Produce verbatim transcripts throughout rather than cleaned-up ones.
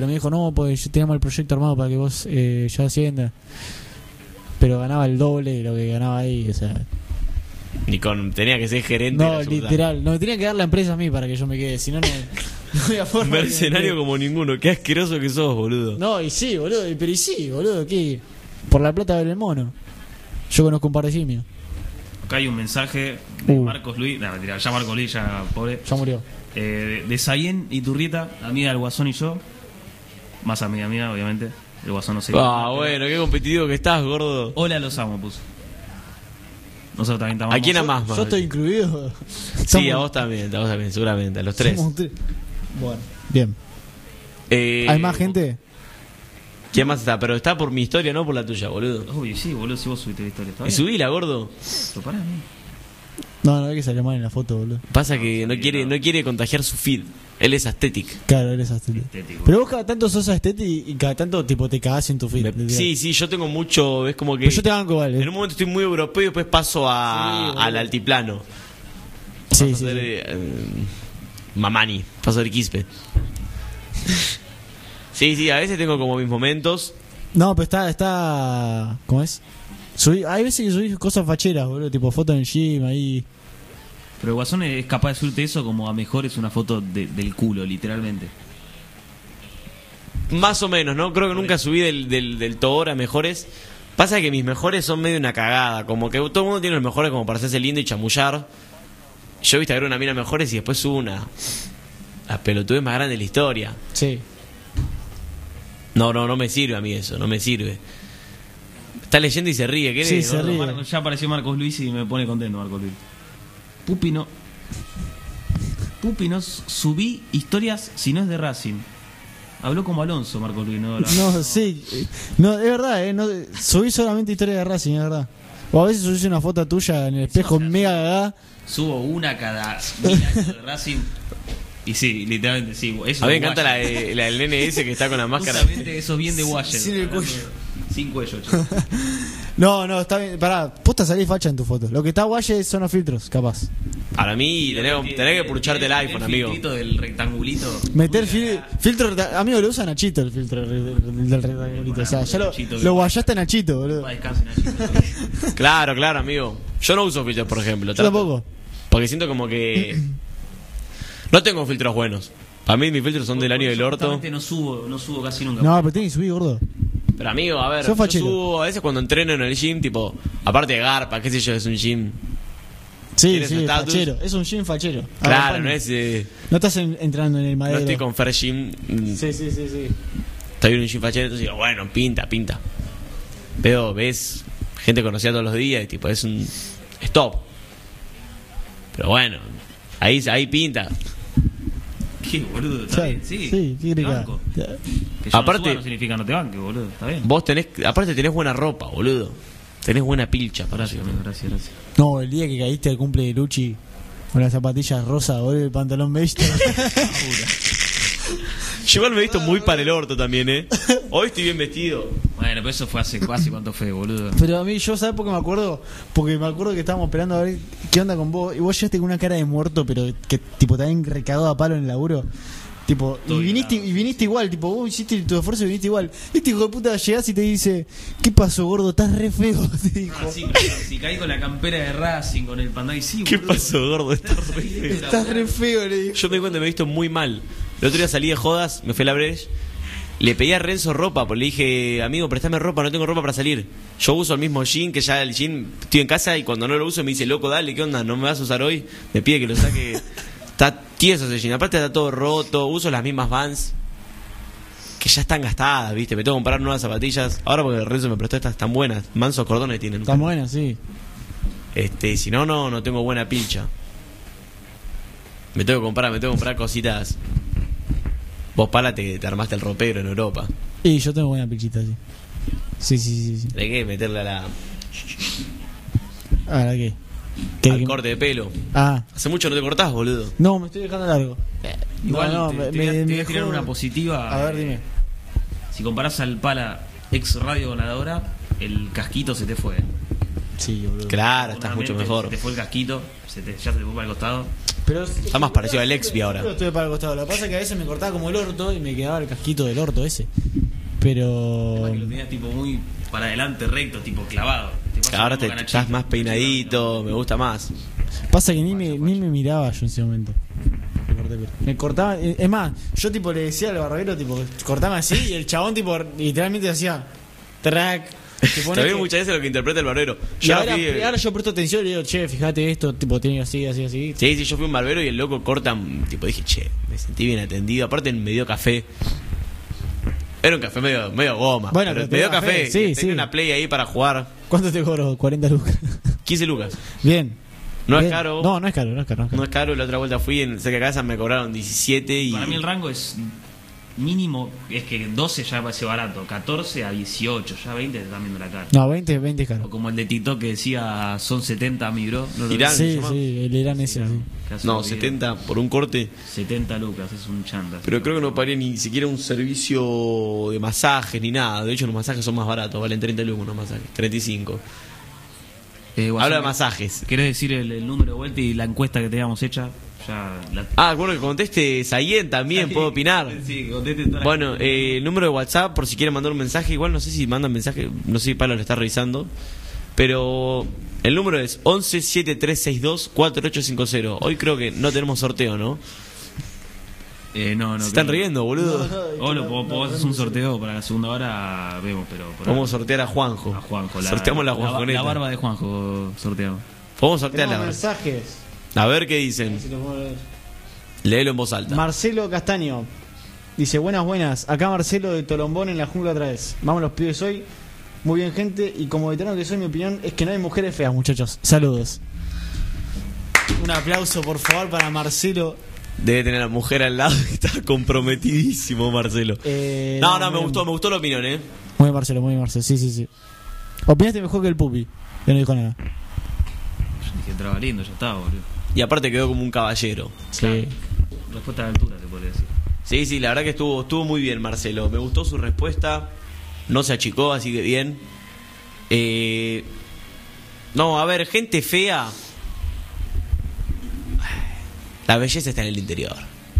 me dijo, no, pues teníamos el proyecto armado para que vos eh, ya asciendas. Pero ganaba el doble de lo que ganaba ahí, o sea. Ni con, tenía que ser gerente. No, literal, no me tenía que dar la empresa a mí para que yo me quede, si no, no, no había forma. Mercenario como ninguno, qué asqueroso que sos, boludo. No, y sí, boludo, pero y sí, boludo, ¿qué? Por la plata del mono. Yo conozco un par de simios. Acá hay un mensaje de Uh. Marcos Luis, no, mentira, ya Marcos Luis, ya pobre. Ya murió. Eh, de Sayen y Turrieta, amiga del Guasón y yo. Más amiga mía, obviamente. El Guasón no sé. Ah, bueno, qué competitivo que estás, gordo. Hola, los amo, puso. Nosotros también estamos. ¿A quién amás más? Yo estoy incluido. Sí, Somos- a vos también, a vos también, seguramente, a los tres. somos tres. Bueno, bien. Eh, ¿Hay más gente? ¿Quién más está? Pero está por mi historia, no por la tuya, boludo. Uy, sí, boludo, si vos subiste la historia. ¿Está Y bien? subíla, gordo. Pero pará, ¿no? No, no, hay que salir mal en la foto, boludo. Pasa que no quiere, no quiere contagiar su feed. Él es aesthetic. Claro, eres estético. Estético. Pero vos cada tanto sos estético y cada tanto tipo te cagás en tu feed. Me- literal. sí, sí, yo tengo mucho. Es como que. Pero yo te banco, vale. En un momento estoy muy europeo y después paso a, Sí, boludo. al altiplano. Sí, Paso sí, a ser, sí. eh, Mamani. Paso a ser Quispe. Sí, sí, a veces tengo como mis momentos. No, pero está, está, ¿cómo es? Subí, hay veces que subís cosas facheras, boludo, tipo foto en el gym, ahí. Pero el Guasón es capaz de subirte eso como a mejor es una foto de- del culo, literalmente. Más o menos, ¿no? Creo que nunca subí del, del, del Tobor a mejores. Pasa que mis mejores son medio una cagada. Como que todo el mundo tiene los mejores como para hacerse lindo y chamullar. Yo viste ver una mina mejores y después subo una. La pelotudez más grande de la historia. Sí. No, no, no me sirve a mí eso, no me sirve. Está leyendo y se ríe, ¿qué Sí, le- se gordo? ríe. Marco- ya apareció Marcos Luis y me pone contento Marcos Luis. Pupi no. Pupi no s- subí historias si no es de Racing. Habló como Alonso, Marcos Luis, ¿no? No, sí. No, es verdad, eh. No, subí solamente historia de Racing, es verdad. O a veces subís una foto tuya en el espejo Sí, o sea, mega cagada. Subo una cada mil años de Racing. Y sí, literalmente sí. Eso A mí me es encanta la, Washington. de- la del nene ese que está con la máscara. Justamente eso es bien de Washington. sin el cuello. Sin cuello, chico. No, no, está bien. Pará, posta salís facha en tu foto. Lo que está guaye son los filtros, capaz. Para mí, tenés, tenés que purcharte el iPhone, amigo. El filtrito del rectangulito. Meter Uy, fil- acá. filtro. recta- Amigo, lo usa Nachito el filtro re- del del rectangulito. O sea, ya lo, Nachito, lo guayaste a Nachito, boludo. Va, descanse, Nachito. Claro, claro, amigo. Yo no uso filtros, por ejemplo. Yo trato- tampoco. Porque siento como que. No tengo filtros buenos. Para mí, mis filtros son del año del orto. Justamente no subo, no subo casi nunca. No, pero tenés que subir, gordo. Pero, amigo, a ver, Sos yo fachero. subo a veces cuando entreno en el gym, tipo, aparte de Garpa, qué sé yo, es un gym. Sí, ¿Tienes sí, estatus? fachero. Es un gym fachero. Claro, Agarpando. no es. eh, No estás en- entrando en el no madero. estoy con Fair Gym. mm, Sí, sí, sí, sí. Estoy en un gym fachero, entonces digo, bueno, pinta, pinta. Veo, ves gente conocida todos los días y tipo, es un stop. Pero bueno, ahí, ahí pinta. Qué boludo, está bien, sí. Sí, ¿qué te crees que banco. haga? Que yo Aparte- no suba no significa no te banque, boludo, está bien. Vos tenés, aparte tenés buena ropa, boludo. Tenés buena pilcha, para Gracias, amigo, gracias, gracias. No, el día que caíste al cumple de Luchi con las zapatillas rosas, boludo, el pantalón beige. Yo igual me he visto muy para el orto también, eh. Hoy estoy bien vestido. Bueno, pero eso fue hace casi cuánto fue, boludo. Pero a mí, yo, ¿sabes por qué me acuerdo? Porque me acuerdo que estábamos esperando a ver qué onda con vos. Y vos llegaste con una cara de muerto, pero que tipo también recagado a palo en el laburo. Tipo, y Todo viniste, helado. y viniste igual, tipo, vos hiciste tu esfuerzo y viniste igual. Este hijo de puta llegás y te dice, ¿qué pasó, gordo? Estás re feo, te dijo. Ah, sí, pero si caí con la campera de Racing, con el pantalón y sí, ¿Qué boludo. pasó, gordo? Estás re feo. Estás re feo, le dijo. Yo me di cuenta que me he visto muy mal. El otro día salí de jodas, me fui a la Breche. Le pedí a Renzo ropa, porque le dije, amigo, préstame ropa, no tengo ropa para salir. Yo uso el mismo jean, que ya el jean, estoy en casa y cuando no lo uso me dice, loco, dale, ¿qué onda? ¿No me vas a usar hoy? Me pide que lo saque. Está tieso ese jean, aparte está todo roto, uso las mismas Vans, que ya están gastadas, ¿viste? Me tengo que comprar nuevas zapatillas. Ahora porque Renzo me prestó estas tan buenas, mansos cordones tienen. Está buena, sí. Este, si no, no, no tengo buena pilcha. Me tengo que comprar, me tengo que comprar cositas. Vos, pala, te, te armaste el ropero en Europa. Y yo tengo buena pichita, sí. Sí, sí, sí, sí. ¿De qué? Meterle a la, Ahora, ¿qué? ¿Qué- al qué- corte de pelo. Ah, Hace mucho no te cortás, boludo. no, me estoy dejando largo. Igual No, no, te, me- te voy a- me- te voy a mejor- tirar una positiva. A ver, dime. Si comparás al pala ex radio con la de ahora, el casquito se te fue. Sí, boludo. Claro, estás mucho Normalmente mejor. Se te fue el casquito, se te, ya se te fue para el costado. Pero Está más parecido al Expi ahora. Yo estuve para el costado. Lo que pasa es que a veces me cortaba como el orto y me quedaba el casquito del orto ese. Pero. Además que lo tenías tipo muy para adelante, recto, tipo clavado. Te pasa Ahora como te canachito. estás más peinadito, me gusta más. Pasa que ni me, ni me miraba yo en ese momento. Me corté pelo. Me cortaba. Es más, yo tipo le decía al barbero, tipo, cortame así y el chabón, tipo, literalmente hacía. Track. También muchas veces lo que interpreta el barbero. Y Yo ahora, fui, eh, ahora yo presto atención y le digo, che, fíjate esto, tipo, tiene así, así, así. Sí, sí, yo fui un barbero y el loco corta, tipo, dije, che, me sentí bien atendido. Aparte me dio café. Era un café medio, medio goma. Bueno, pero pero te me dio dio café, café. sí, Tenía sí. una play ahí para jugar. ¿Cuánto te cobro? cuarenta lucas. quince lucas. Bien. No Bien. es caro. No, no es caro, no es caro. No es caro. No es caro. La otra vuelta fui en cerca de casa, me cobraron diecisiete y. Para mí el rango es mínimo, es que doce ya parece barato, catorce a dieciocho, ya veinte te están viendo la cara. No, veinte, veinte es O caro. como el de TikTok que decía son setenta mi bro. No lo Irán, vi. ¿se Sí, llama? sí, el Irán ese, sí. Casi No, olvido. setenta por un corte. setenta lucas, es un chanta. Pero creo que no pagué ni siquiera un servicio de masajes ni nada. De hecho, los masajes son más baratos. Valen treinta lucas unos masajes. treinta y cinco. Eh, Guasón, Habla de masajes. ¿Querés decir el, el número de vuelta y la encuesta que teníamos hecha? Ya la... Ah, bueno, que conteste Sayen también, puedo opinar. Sí, que conteste toda la Bueno, gente. eh, el número de WhatsApp, por si quieren mandar un mensaje. Igual no sé si mandan mensaje, no sé si Pablo lo está revisando. Pero el número es once siete tres seis dos cuatro ocho cinco cero. Hoy creo que no tenemos sorteo, ¿no? Eh, no, no. Se están creo- riendo, boludo. O lo podemos podemos hacer un sorteo para la segunda hora, vemos, pero... por Vamos a ahora- sortear a Juanjo. a Juanjo. Sorteamos la la, Juanjoneta. la barba de Juanjo sorteamos. Vamos a sortear Tenemos la mensajes. A ver qué dicen. Si lo puedo leer. Léelo en voz alta. Marcelo Castaño dice: buenas, buenas. Acá Marcelo de Tolombón en la jungla otra vez. Vamos los pibes hoy. Muy bien, gente. Y como veterano que soy, mi opinión es que no hay mujeres feas, muchachos. Saludos. Un aplauso, por favor, para Marcelo. Debe tener a la mujer al lado que está comprometidísimo, Marcelo. Eh, no, no, me muy gustó, bien. me gustó la opinión, ¿eh? Muy bien, Marcelo, muy bien, Marcelo. Sí, sí, sí. Opinaste mejor que el Pupi. Que no dijo nada. Yo dije, entraba lindo, ya estaba, boludo. Y aparte quedó como un caballero. Sí. Respuesta a la altura, te podría decir. Sí, sí, la verdad que estuvo, estuvo muy bien, Marcelo. Me gustó su respuesta. No se achicó, así que bien. Eh, no, a ver, gente fea. La belleza está en el interior.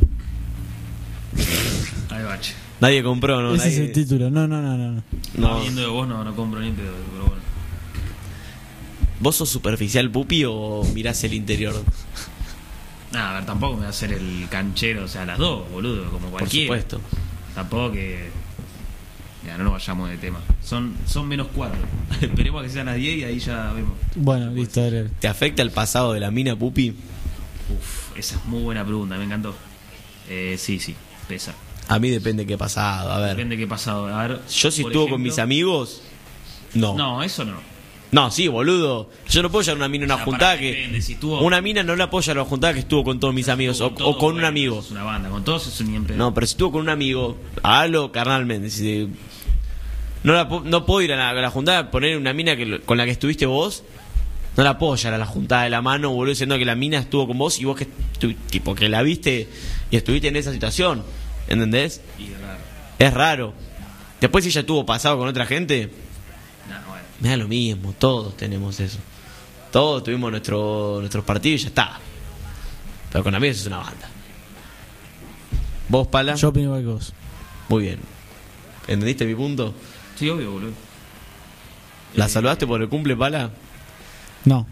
Ahí va, che. Nadie compró, ¿no? Ese Nadie- es el título. No, no, no, no. no. No. Viendo de vos no, no compro ni pedo, pero bueno. ¿Vos sos superficial, Pupi, o mirás el interior? Nada, a ver, tampoco me va a hacer el canchero, o sea, las dos, boludo, como Por cualquiera. supuesto. Tampoco que... Ya, no nos vayamos de tema. Son, son menos cuatro. Esperemos a que sean las diez y ahí ya vemos. Bueno, listo, dale. ¿Te afecta el pasado de la mina, Pupi? Uf, esa es muy buena pregunta, me encantó. Eh, sí, sí, pesa. A mí depende qué pasado, a ver. Depende de qué pasado. A ver, Yo si por estuvo con ejemplo- mis amigos, no. No, eso no. No, sí, boludo. Yo no puedo llevar una mina a una Ah, juntada pará, que. depende, si estuvo- Una mina no la puedo llevar a una juntada que estuvo con todos mis amigos o, todo, o con un bueno, amigo. Es una banda, con todos es un niempe. No, pero si estuvo con un amigo, hágalo carnalmente. Si- no, la, po- no puedo ir a la, a la juntada, poner una mina que, lo- con la que estuviste vos. No la puedo llevar a la juntada de la mano, boludo, diciendo que la mina estuvo con vos y vos que estu- tipo que la viste y estuviste en esa situación. ¿Entendés? Y raro. Es raro. Después si ella estuvo pasado con otra gente, No, bueno. me da lo mismo, todos tenemos eso. Todos tuvimos nuestro, nuestros partidos y ya está. Pero con amigos es una banda. ¿Vos, Pala? Yo opino igual que vos. Muy bien. ¿Entendiste mi punto? Sí, obvio, boludo. ¿La Eh, saludaste por el cumple, Pala? No.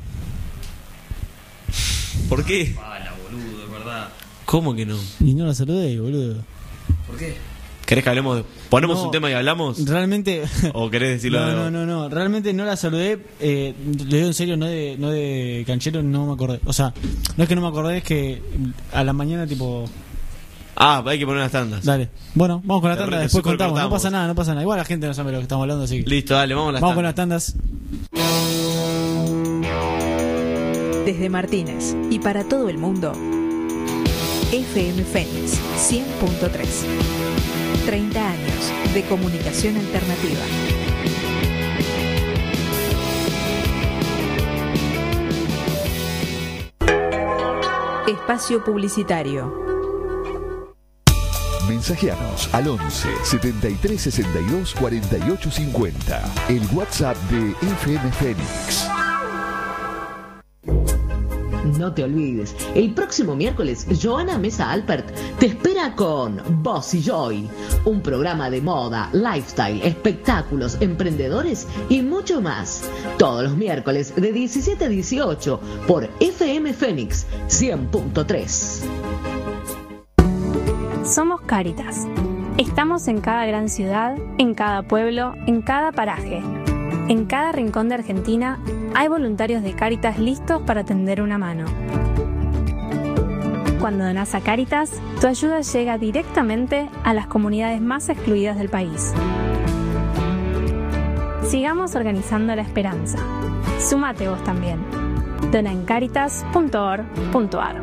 ¿Por qué? Pala, boludo, es verdad. ¿Cómo que no? Y no la saludé, boludo. ¿Por qué? ¿Querés que hablemos? de- ¿Ponemos No. un tema y hablamos? Realmente. ¿O querés decirlo de No, nuevo? no, no, no. Realmente no la saludé. Eh, le digo en serio, no de, no de canchero, no me acordé. O sea, no es que no me acordé, es que a la mañana, tipo. Ah, hay que poner las tandas. Dale. Bueno, vamos con la De tanda, repente después super contamos. No cortamos. pasa nada, no pasa nada. Igual la gente no sabe lo que estamos hablando, así que. Listo, dale, vamos a las Vamos con las tandas. tandas. Desde Martínez y para todo el mundo, F M Fénix cien punto tres. treinta años de comunicación alternativa. Espacio publicitario. Mensajeanos al once setenta y tres sesenta y dos cuarenta y ocho cincuenta. El WhatsApp de F M Fénix. no te olvides, el próximo miércoles Joana Mesa Alpert te espera con Boss y Joy, un programa de moda, lifestyle, espectáculos, emprendedores y mucho más. Todos los miércoles de diecisiete a dieciocho por F M Fénix cien punto tres. Somos Cáritas. Estamos en cada gran ciudad, en cada pueblo, en cada paraje. En cada rincón de Argentina hay voluntarios de Cáritas listos para tender una mano. Cuando donás a Cáritas, tu ayuda llega directamente a las comunidades más excluidas del país. Sigamos organizando la esperanza. Súmate vos también. Dona en cáritas punto org punto a r.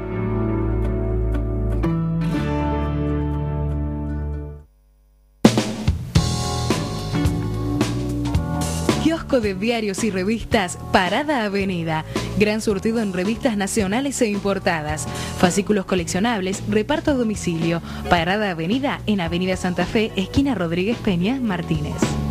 Kiosco de diarios y revistas Parada Avenida. Gran surtido en revistas nacionales e importadas. Fascículos coleccionables, reparto a domicilio. Parada Avenida en Avenida Santa Fe, esquina Rodríguez Peña, Martínez.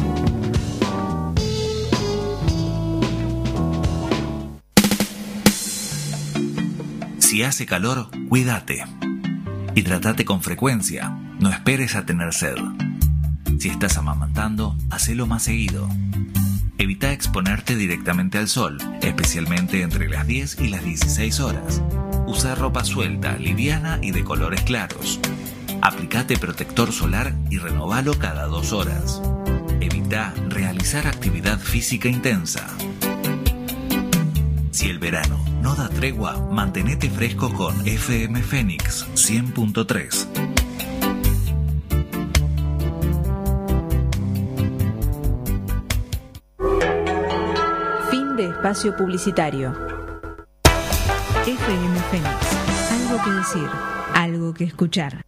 Si hace calor, cuídate. Hidrátate con frecuencia. No esperes a tener sed. Si estás amamantando, hacelo más seguido. Evita exponerte directamente al sol, especialmente entre las diez y las dieciséis horas. Usa ropa suelta, liviana y de colores claros. Aplicate protector solar y renovalo cada dos horas. Evita realizar actividad física intensa. Si el verano no da tregua, mantenete fresco con F M Fénix cien punto tres. Fin de espacio publicitario. F M Fénix. Algo que decir, algo que escuchar.